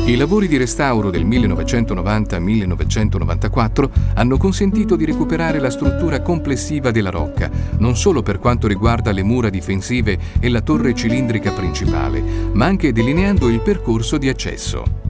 I lavori di restauro del 1990-1994 hanno consentito di recuperare la struttura complessiva della rocca, non solo per quanto riguarda le mura difensive e la torre cilindrica principale, ma anche delineando il percorso di accesso.